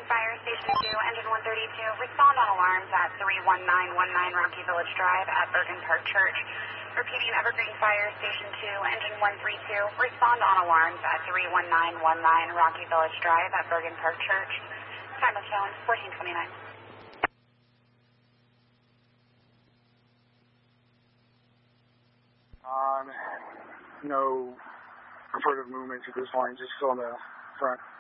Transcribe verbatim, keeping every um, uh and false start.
Fire Station two, engine one thirty-two. Respond on alarms at three one nine one nine Rocky Village Drive at Bergen Park Church. Repeating, Evergreen Fire Station two, engine one thirty-two. Respond on alarms at three one nine one nine Rocky Village Drive at Bergen Park Church. Time of shown, fourteen twenty-nine. Um, no further movement at this point, just on the front.